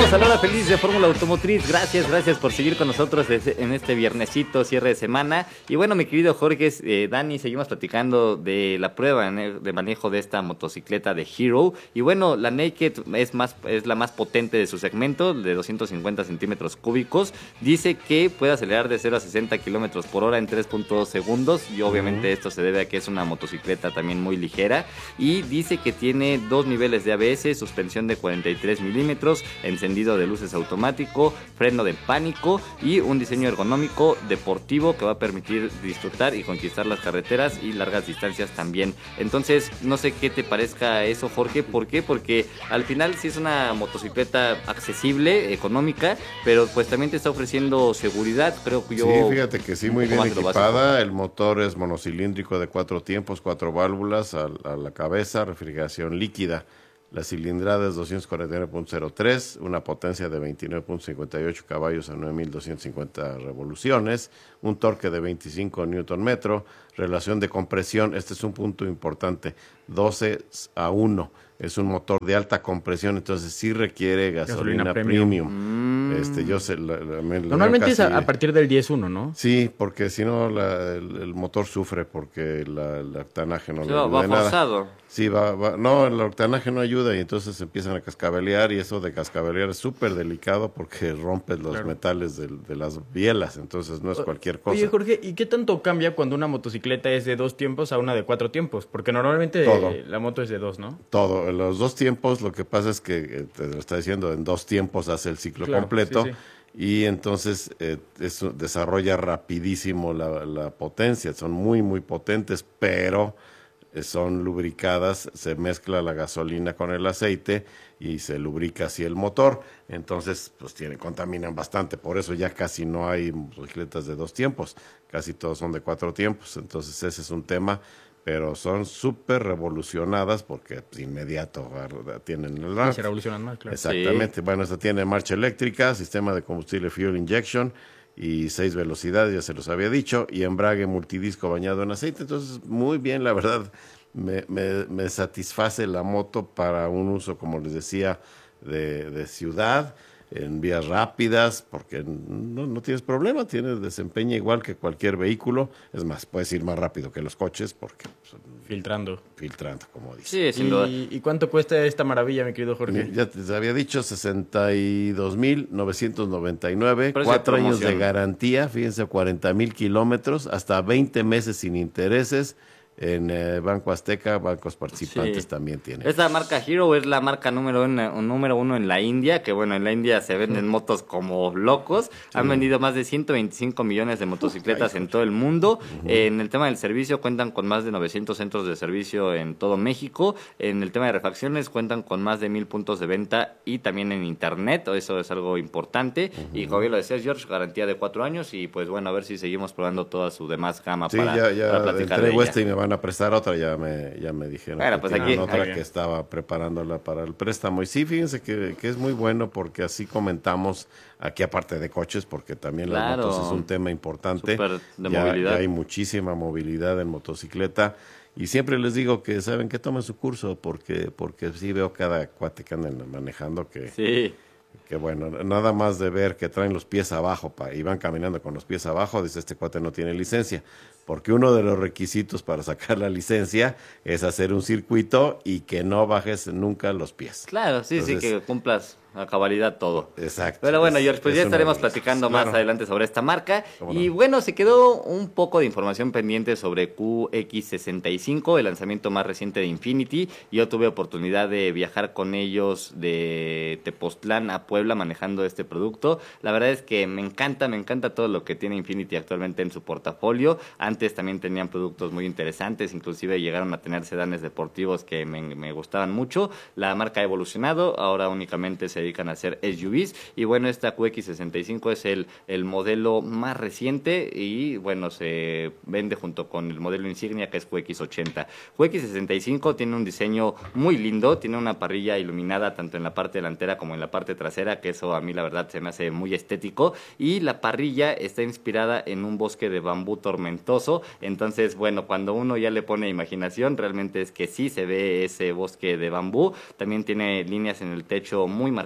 a la hora feliz de Fórmula Automotriz. Gracias por seguir con nosotros en este viernesito, cierre de semana. Y bueno, mi querido Jorge, Dani, seguimos platicando de la prueba de manejo de esta motocicleta de Hero. Y bueno, la Naked es la más potente de su segmento, de 250 centímetros cúbicos. Dice que puede acelerar de 0 a 60 kilómetros por hora en 3.2 segundos. Y obviamente esto se debe a que es una motocicleta también muy ligera. Y dice que tiene 2 niveles de ABS, suspensión de 43 milímetros, encendido de luces automático, freno de pánico y un diseño ergonómico deportivo que va a permitir disfrutar y conquistar las carreteras y largas distancias también. Entonces, no sé qué te parezca eso, Jorge. ¿Por qué? Porque al final sí es una motocicleta accesible, económica, pero pues también te está ofreciendo seguridad, creo que yo. Sí, fíjate que sí, muy bien equipada. El motor es monocilíndrico de 4 tiempos, 4 válvulas a la cabeza, refrigeración líquida. La cilindrada es 249.03, una potencia de 29.58 caballos a 9.250 revoluciones, un torque de 25 Nm, relación de compresión, este es un punto importante, 12:1. Es un motor de alta compresión, entonces sí requiere gasolina premium. Normalmente es a partir del 10.1, ¿no? Sí, porque si no el motor sufre porque el octanaje no le ayuda va forzado. Nada. Sí, no, el octanaje no ayuda y entonces empiezan a cascabelear, y eso de cascabelear es súper delicado porque rompes los metales de las bielas, entonces no es cualquier cosa. Oye, Jorge, ¿y qué tanto cambia cuando una motocicleta es de 2 tiempos a una de 4 tiempos? Porque normalmente la moto es de 2, ¿no? Todo, los 2 tiempos, lo que pasa es que, te lo está diciendo, en 2 tiempos hace el ciclo completo. Sí. Y entonces eso desarrolla rapidísimo la potencia, son muy muy potentes, pero son lubricadas, se mezcla la gasolina con el aceite y se lubrica así el motor, entonces pues contaminan bastante, por eso ya casi no hay motocicletas de 2 tiempos, casi todos son de 4 tiempos, entonces ese es un tema. Pero son súper revolucionadas porque inmediato tienen el rango. Se revolucionan más, claro. Exactamente. Sí. Bueno, esta tiene marcha eléctrica, sistema de combustible fuel injection y 6 velocidades, ya se los había dicho, y embrague multidisco bañado en aceite. Entonces, muy bien, la verdad, me satisface la moto para un uso, como les decía, de ciudad, en vías rápidas, porque no tienes problema, tienes desempeño igual que cualquier vehículo, es más, puedes ir más rápido que los coches, porque filtrando, como dice. Sí, sin duda. ¿Y cuánto cuesta esta maravilla, mi querido Jorge? Ya te había dicho, 62,999, 4 años de garantía, fíjense, 40,000 kilómetros, hasta 20 meses sin intereses. En Banco Azteca, bancos participantes también tienen. Esta marca Hero es la marca número uno en la India, que bueno, en la India se venden motos como locos. Sí. Han vendido más de 125 millones de motocicletas en todo el mundo. En el tema del servicio cuentan con más de 900 centros de servicio en todo México. En el tema de refacciones cuentan con más de 1,000 puntos de venta y también en internet. Eso es algo importante. Y como bien lo decías, George, garantía de 4 años y pues bueno, a ver si seguimos probando toda su demás gama para platicar de ella. Y me van a prestar otra, ya me dijeron que pues aquí, otra que estaba preparándola para el préstamo. Y sí, fíjense que es muy bueno porque así comentamos aquí, aparte de coches, porque también las motos es un tema importante. Movilidad. Ya hay muchísima movilidad en motocicleta. Y siempre les digo que saben que tomen su curso, porque sí veo cada cuate que andan manejando que... Sí. Que bueno, nada más de ver que traen los pies abajo y van caminando con los pies abajo, dice, este cuate no tiene licencia, porque uno de los requisitos para sacar la licencia es hacer un circuito y que no bajes nunca los pies. Claro, sí, entonces, sí, que cumplas a cabalidad todo. Exacto. Pero bueno, George, pues ya estaremos platicando más adelante sobre esta marca. Y bueno, se quedó un poco de información pendiente sobre QX65, el lanzamiento más reciente de Infiniti. Yo tuve oportunidad de viajar con ellos de Tepoztlán a Puebla manejando este producto. La verdad es que me encanta todo lo que tiene Infiniti actualmente en su portafolio. Antes también tenían productos muy interesantes, inclusive llegaron a tener sedanes deportivos que me gustaban mucho. La marca ha evolucionado, ahora únicamente se dedican a hacer SUVs y bueno, esta QX65 es el modelo más reciente y bueno, se vende junto con el modelo insignia que es QX80. QX65 tiene un diseño muy lindo, tiene una parrilla iluminada tanto en la parte delantera como en la parte trasera, que eso a mí la verdad se me hace muy estético, y la parrilla está inspirada en un bosque de bambú tormentoso, entonces bueno, cuando uno ya le pone imaginación, realmente es que sí se ve ese bosque de bambú. También tiene líneas en el techo muy marcadas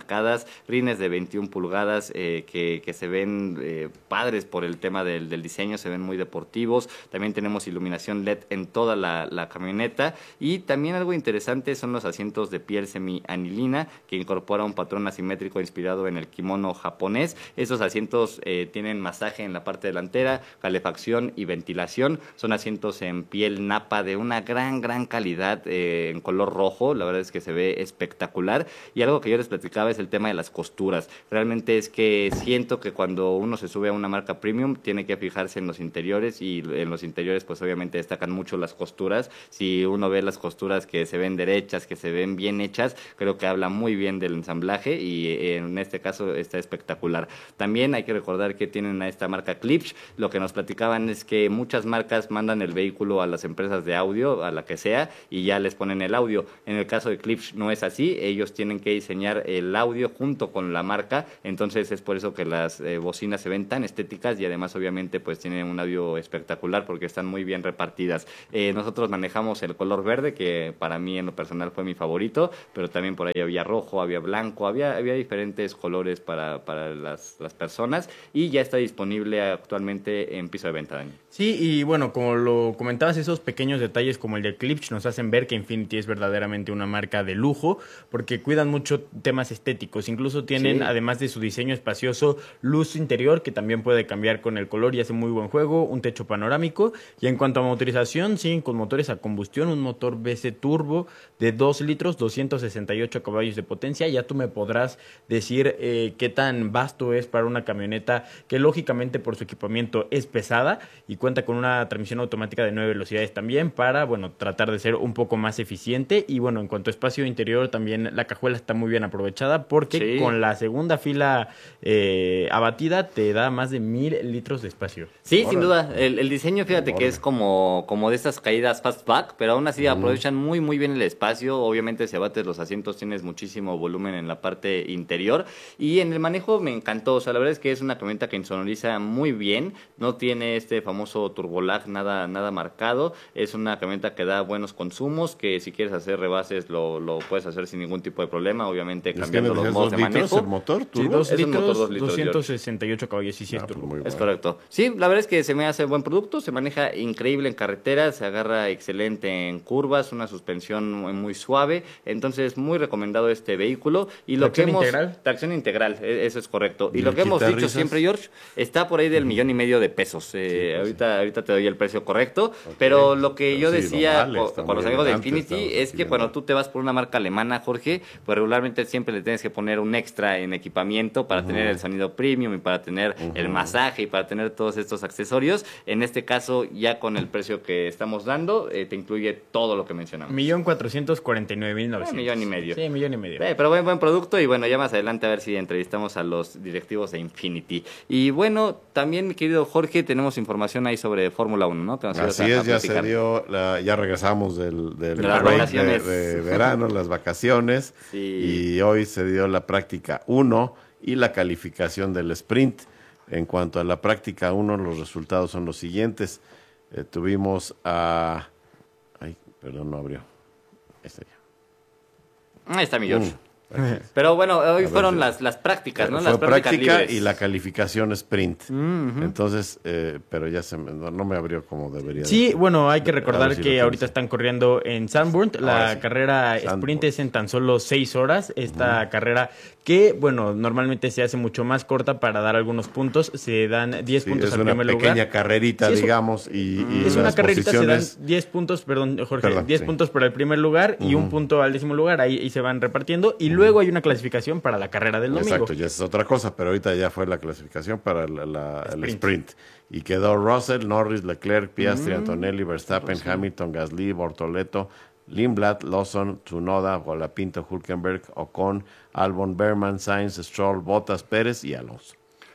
arcadas, rines de 21 pulgadas que se ven padres por el tema del diseño, se ven muy deportivos. También tenemos iluminación LED en toda la camioneta, y también algo interesante son los asientos de piel semi-anilina que incorpora un patrón asimétrico inspirado en el kimono japonés. Estos asientos tienen masaje en la parte delantera, calefacción y ventilación. Son asientos en piel napa de una gran calidad en color rojo. La verdad es que se ve espectacular. Y algo que yo les platicaba es el tema de las costuras. Realmente es que siento que cuando uno se sube a una marca premium tiene que fijarse en los interiores, y en los interiores pues obviamente destacan mucho las costuras. Si uno ve las costuras que se ven derechas, que se ven bien hechas, creo que habla muy bien del ensamblaje, y en este caso está espectacular. También hay que recordar que tienen a esta marca Klipsch. Lo que nos platicaban es que muchas marcas mandan el vehículo a las empresas de audio, a la que sea, y ya les ponen el audio. En el caso de Klipsch no es así, ellos tienen que diseñar el audio junto con la marca, entonces es por eso que las bocinas se ven tan estéticas, y además obviamente pues tienen un audio espectacular porque están muy bien repartidas. Nosotros manejamos el color verde, que para mí en lo personal fue mi favorito, pero también por ahí había rojo, había blanco, había diferentes colores para las personas, y ya está disponible actualmente en piso de venta, Dani. Sí, y bueno, como lo comentabas, esos pequeños detalles como el de Klipsch nos hacen ver que Infiniti es verdaderamente una marca de lujo, porque cuidan mucho temas estéticos. Incluso tienen, además de su diseño espacioso, luz interior que también puede cambiar con el color y hace muy buen juego, un techo panorámico. Y en cuanto a motorización, siguen con motores a combustión, un motor VC turbo de 2 litros, 268 caballos de potencia. Ya tú me podrás decir qué tan vasto es para una camioneta que lógicamente por su equipamiento es pesada, y cuenta con una transmisión automática de 9 velocidades también para, bueno, tratar de ser un poco más eficiente. Y bueno, en cuanto a espacio interior, también la cajuela está muy bien aprovechada, porque con la segunda fila abatida te da más de 1000 litros de espacio. Sí, sin duda. El diseño, fíjate que es como de estas caídas fastback, pero aún así aprovechan muy bien el espacio. Obviamente si abates los asientos tienes muchísimo volumen en la parte interior, y en el manejo me encantó. O sea, la verdad es que es una camioneta que insonoriza muy bien, no tiene este famoso turbolag nada marcado. Es una camioneta que da buenos consumos, que si quieres hacer rebases lo puedes hacer sin ningún tipo de problema, obviamente cambiando los modos de manejo. ¿El motor turbo? Sí, 2 es litros, un motor 2 litros, 268 caballos, sí, es turbo. Es correcto. Sí, la verdad es que se me hace buen producto, se maneja increíble en carretera, se agarra excelente en curvas, una suspensión muy suave, entonces muy recomendado este vehículo. Y lo que hemos integral. Tracción integral, eso es correcto. Y lo que hemos dicho siempre, George, está por ahí del 1.5 million de pesos. Ahorita te doy el precio correcto, pero lo que yo decía con los amigos de Infiniti es que cuando tú te vas por una marca alemana, Jorge, pues regularmente siempre le tienes que poner un extra en equipamiento para tener el sonido premium y para tener el masaje y para tener todos estos accesorios. En este caso, ya con el precio que estamos dando, te incluye todo lo que mencionamos. 1.449.900. 1.5 million. Sí, 1.5 million. Pero buen producto, y bueno, ya más adelante a ver si entrevistamos a los directivos de Infiniti. Y bueno, también, mi querido Jorge, tenemos información ahí sobre Fórmula 1, ¿no? Así es, ya se dio, ya regresamos del las vacaciones de verano, las vacaciones, y hoy se dio la práctica 1 y la calificación del sprint. En cuanto a la práctica 1, los resultados son los siguientes. Tuvimos a... Ay, perdón, no abrió. Ahí está mi George. Pero bueno, hoy fueron las prácticas, ¿no? Las prácticas libres. Y la calificación sprint. Entonces, pero ya no me abrió como debería. Sí, bueno, hay que recordar que ahorita están corriendo en Zandvoort. La carrera sprint es en tan solo 6 horas. Esta carrera que, bueno, normalmente se hace mucho más corta para dar algunos puntos. Se dan 10 puntos al primer lugar. Es una pequeña carrerita, digamos. Y es una carrerita, se dan 10 puntos, Jorge, 10 puntos para el primer lugar y un punto al 10º lugar. Ahí se van repartiendo. Y luego hay una clasificación para la carrera del domingo. Exacto, ya es otra cosa, pero ahorita ya fue la clasificación para el sprint. Y quedó Russell, Norris, Leclerc, Piastri, Antonelli, Verstappen, Hamilton, Gasly, Bortoleto, Lindblad, Lawson, Tsunoda, Colapinto, Hülkenberg, Ocon, Albon, Berman, Sainz, Stroll, Bottas, Pérez y Alonso.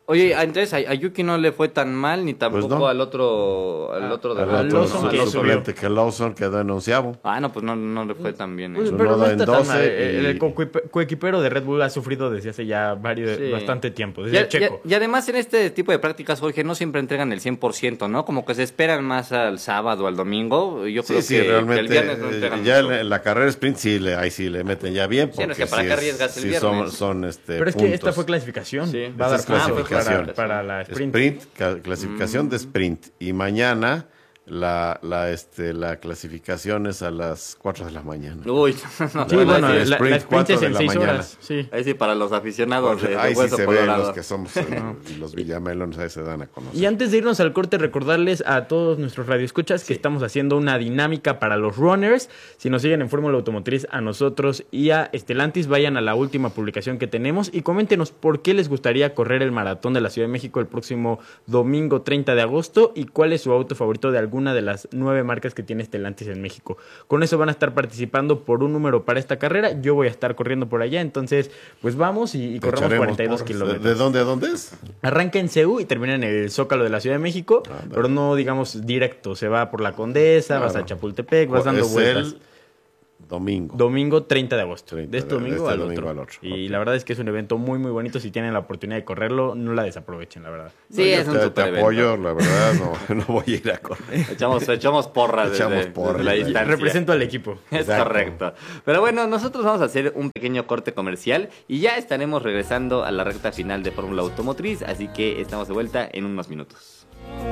Oye, entonces a Yuki no le fue tan mal, ni tampoco pues no. al otro de Lawson que suplente, que Lawson quedó en 11º. no, pues no le fue tan bien. Pues, pero no está tan mal. El coequipero de Red Bull ha sufrido desde hace ya bastante tiempo, desde Checo. Y además en este tipo de prácticas, Jorge, no siempre entregan el 100%, ¿no? Como que se esperan más al sábado, al domingo. Yo creo que realmente, el viernes no entregan ya mucho. en la carrera sprint ahí sí le meten ya bien. Porque no es que para qué arriesgas el viernes. Son pero es que esta fue clasificación. Sí. Va a dar clasificación para la sprint. Clasificación de sprint. Y mañana la clasificación es a las 4 de la mañana. Uy, no. Sí, bueno, la sprint es en 6 horas. Sí. Ahí sí, para los aficionados de ahí Hueso sí se Colorado. ven los que somos los Villamelones, ahí se dan a conocer. Y antes de irnos al corte, recordarles a todos nuestros radioescuchas que estamos haciendo una dinámica para los runners. Si nos siguen en Fórmula Automotriz, a nosotros y a Stellantis, vayan a la última publicación que tenemos y coméntenos por qué les gustaría correr el Maratón de la Ciudad de México el próximo domingo 30 de agosto y cuál es su auto favorito de alguna de las 9 marcas que tiene Stellantis en México. Con eso van a estar participando por un número para esta carrera. Yo voy a estar corriendo por allá, entonces pues vamos y corremos 42 kilómetros. ¿De dónde a dónde es? Arranca en CEU y termina en el Zócalo de la Ciudad de México, pero no digamos directo. Se va por la Condesa, vas a Chapultepec, vas dando vueltas. Domingo 30 de agosto. De este domingo al otro. Y la verdad es que es un evento muy, muy bonito. Si tienen la oportunidad de correrlo, no la desaprovechen, la verdad. Sí, es un super evento. Te apoyo, la verdad, no voy a ir a correr. Echamos porras desde la distancia. Represento al equipo. Es correcto. Pero bueno, nosotros vamos a hacer un pequeño corte comercial y ya estaremos regresando a la recta final de Fórmula Automotriz, así que estamos de vuelta en unos minutos.